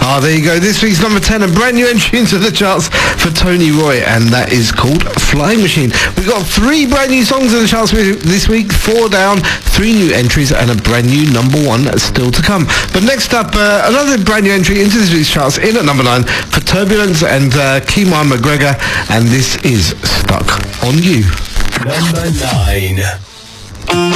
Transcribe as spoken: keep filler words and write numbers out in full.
Ah, there you go. This week's number ten, a brand new entry into the charts for Tony Roy, and that is called Flying Machine. We've got three brand new songs in the charts this week, four down, three new entries, and a brand new number one still to come. But next up, uh, another brand new entry into this week's charts, in at number nine, for Turbulence and uh, Kemar McGregor, and this is Stuck on You. Number nine.